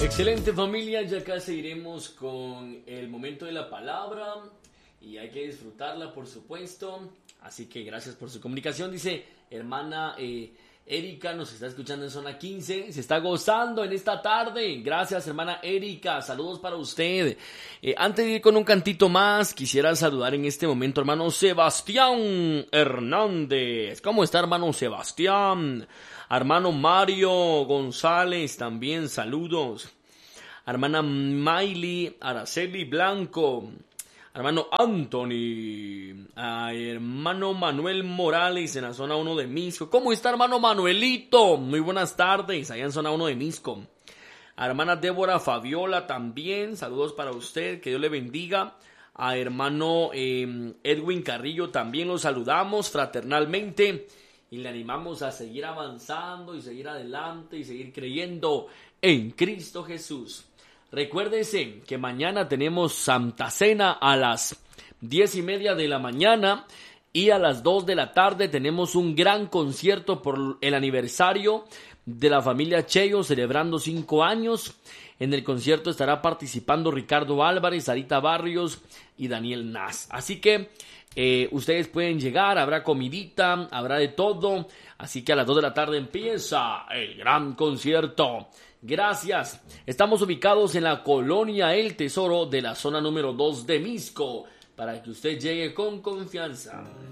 Excelente familia, ya casi iremos con el momento de la palabra y hay que disfrutarla por supuesto, así que gracias por su comunicación. Dice hermana Erika, nos está escuchando en zona 15, se está gozando en esta tarde. Gracias hermana Erika, saludos para usted. Antes de ir con un cantito más, quisiera saludar en este momento hermano Sebastián Hernández. ¿Cómo está hermano Sebastián? Hermano Mario González, también saludos. Hermana Miley Araceli Blanco. Hermano Anthony. Hermano Manuel Morales en la zona 1 de Misco. ¿Cómo está hermano Manuelito? Muy buenas tardes, allá en zona 1 de Misco. Hermana Débora Fabiola también, saludos para usted, que Dios le bendiga. A hermano Edwin Carrillo también los saludamos fraternalmente. Y le animamos a seguir avanzando y seguir adelante y seguir creyendo en Cristo Jesús. Recuérdese que mañana tenemos Santa Cena a las 10:30 de la mañana y a las 2 de la tarde tenemos un gran concierto por el aniversario de la familia Cheyo celebrando 5 años. En el concierto estará participando Ricardo Álvarez, Sarita Barrios y Daniel Nas. Así que ustedes pueden llegar, habrá comidita, habrá de todo. Así que a las 2 de la tarde empieza el gran concierto. Gracias. Estamos ubicados en la colonia El Tesoro de la zona número 2 de Misco, para que usted llegue con confianza.